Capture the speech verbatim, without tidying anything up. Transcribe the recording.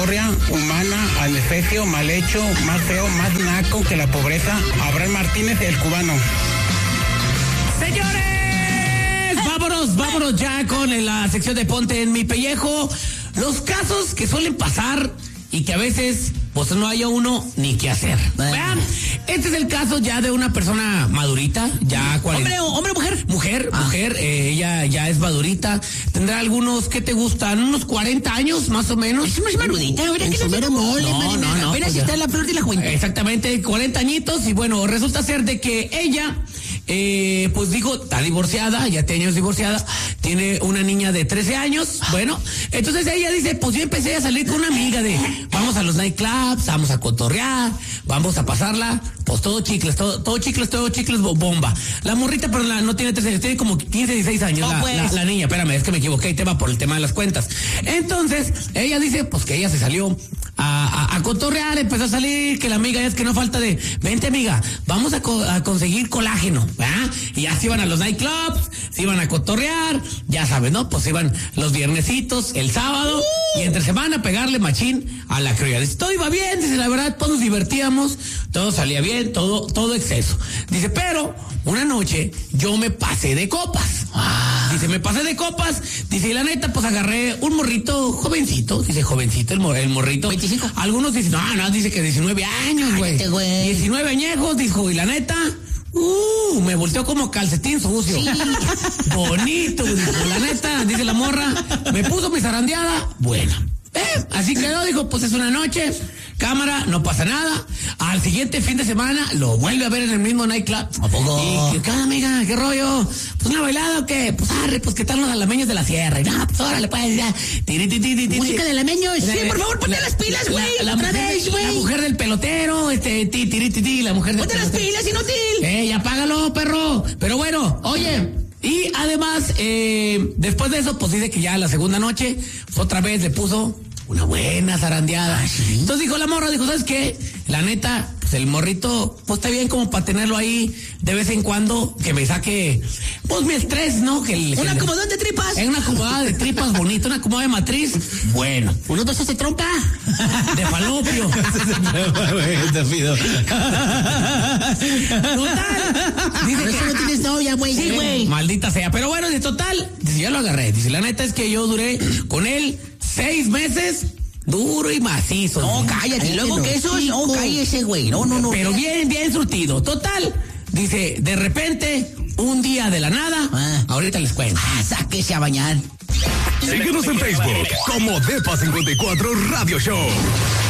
escoria humana, adefesio, mal hecho, más feo, más naco que la pobreza. Abraham Martínez, el cubano. Señores, vámonos, vámonos ya con la sección de Ponte en mi pellejo. Los casos que suelen pasar y que a veces pues no haya uno ni qué hacer. Vean, este es el caso ya de una persona madurita, ya cuarenta. Hombre, hombre, mujer. Mujer, ah. mujer, eh, ella ya es madurita. Tendrá algunos, ¿qué te gustan? Unos cuarenta años, más o menos. Es más madurita, ¿verdad? Que no se mole, no, no, no. Apenas está en la flor de la juventud. Exactamente, cuarenta añitos. Y bueno, resulta ser de que ella, eh, pues digo, está divorciada, ya tiene años divorciada. Tiene una niña de trece años. Bueno, entonces ella dice, pues yo empecé a salir con una amiga de, vamos a los nightclubs, vamos a cotorrear, vamos a pasarla, pues todo chicles, todo, todo chicles, todo chicles, bomba. La morrita, pero la, no tiene trece años, tiene como quince, dieciséis años, oh, la, pues. la, la niña, espérame, es que me equivoqué, te va por el tema de las cuentas. Entonces, ella dice, pues que ella se salió a, a, a cotorrear, empezó a salir, que la amiga es que no falta de, vente amiga, vamos a, co a conseguir colágeno, ¿verdad? Y ya se iban a los nightclubs, se iban a cotorrear, ya sabes, ¿no? Pues iban los viernesitos, el sábado, uh. y entre semana a pegarle machín a la criolla. Dice, todo iba bien, dice, la verdad, todos nos divertíamos, todo salía bien, todo, todo exceso. Dice, pero una noche yo me pasé de copas. Ah. Dice, me pasé de copas, dice, y la neta, pues agarré un morrito jovencito, dice, jovencito el, mor el morrito. ¿veinticinco? Algunos dicen, no, no, dice que diecinueve años, güey. diecinueve añejos, dijo, y la neta, uh, me volteó como calcetín sucio. Sí. Bonito, dijo, la neta, dice la morra, me puso mi zarandeada, buena. Eh, así quedó, dijo, pues es una noche, cámara, no pasa nada. Al siguiente fin de semana lo vuelve a ver en el mismo nightclub. ¿A poco? Y, ¿qué onda, amiga? ¿Qué rollo? ¿Pues una bailada o qué? Pues arre, pues qué tal los alameños de la sierra. Y no, pues órale, pues ya. Tiri, tiri, tiri, tiri. Música de alameños. Sí, por favor, ponte la, las pilas, güey. La, la, otra mujer, vez, güey. La mujer del pelotero, este, ti, tiri, tiri, la mujer del ponte pelotero. Ponte las pilas, inútil. Eh, ya págalo, perro. Pero bueno, oye. Y además, eh, después de eso, pues dice que ya la segunda noche, pues otra vez le puso una buena zarandeada. ¿Ah, sí? Entonces dijo la morra, dijo, ¿sabes qué? La neta, pues el morrito, pues está bien como para tenerlo ahí de vez en cuando, que me saque, pues mi estrés, ¿no? Que el, un que acomodón de tripas. Es una acomodada de tripas bonita, una acomodada de matriz, bueno. Uno dos hace trompa. De falopio. Total. Dice que no tienes novia, güey. Sí, güey. Maldita sea. Pero bueno, de total, dice, ya lo agarré. Dice, la neta es que yo duré con él seis meses duro y macizo. No, cállate. Y luego que eso, no, cállese, güey. No, no, no. Pero bien, bien surtido. Total. Dice, de repente, un día de la nada, ah. ahorita les cuento. Ah, sáquese a bañar. Síguenos en Facebook como Depa cincuenta y cuatro Radio Show.